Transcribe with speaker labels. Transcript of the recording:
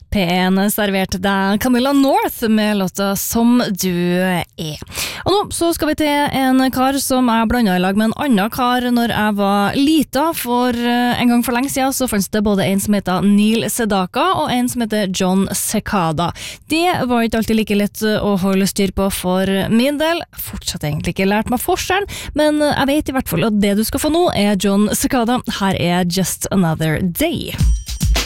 Speaker 1: P1 serverte deg Camilla North med låta Som du er. Og nå så skal vi til en kar som jeg blandet i lag med en annen kar når jeg var lita, for en gang for lenge siden så fanns det både en som heter Neil Sedaka og en som heter John Cicada. Det var ikke alltid like lett å holde styr på for min del. Fortsatt egentlig ikke lært meg forskjellen, men jeg vet i hvert fall at det du skal få nå er John Cicada. Her er Just Another Day.